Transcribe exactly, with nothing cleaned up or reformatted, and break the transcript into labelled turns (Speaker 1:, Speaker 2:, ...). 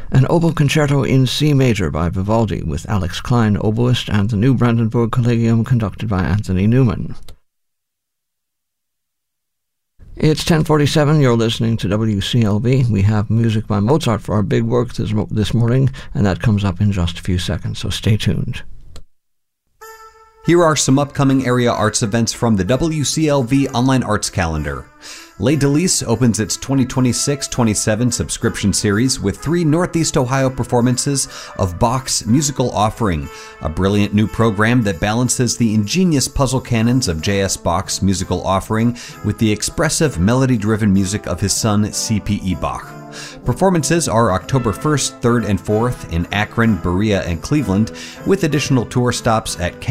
Speaker 1: An Oboe Concerto in C major by Vivaldi with Alex Klein, oboist, and the New Brandenburg Collegium conducted by Anthony Newman. It's ten forty-seven, you're listening to W C L V. We have music by Mozart for our big work this, this morning, and that comes up in just a few seconds, so stay tuned.
Speaker 2: Here are some upcoming area arts events from the W C L V online arts calendar. Les Délices opens its twenty twenty-six twenty-seven subscription series with three Northeast Ohio performances of Bach's Musical Offering, a brilliant new program that balances the ingenious puzzle canons of J S Bach's Musical Offering with the expressive melody-driven music of his son C P E Bach. Performances are October first, third, and fourth in Akron, Berea, and Cleveland, with additional tour stops at